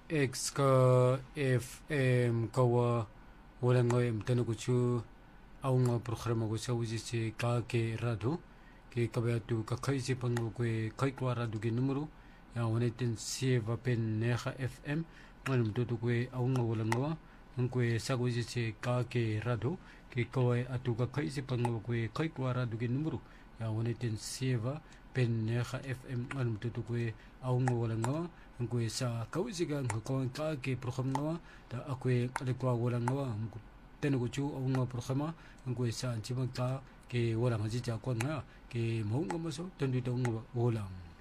X ka FM kawa walang ngoy mtano kuchu aunga programa ko sa uji si ka ke rado ke kabayatu ka kaisi pango kwe kai kwa rado ke numero ya wanetin sieva pen neha FM ngalum tutu kwe aunga walang ngawa ngkwe sa uji si ka ke rado ke kawai atu ka kaisi pango kwe kai kwa rado ke numero ya wanetin sieva pen neha FM ngalum tutu kwe aunga walang ngawa ngkwe sa kausiga ngkawang ka ke program ngawa ta akwe alekwa walang ngawa tenu kuchu aunga programa ngkwe sa anchimang ka ke walang haji jakwan nga ke maunga maso tendu taunga walang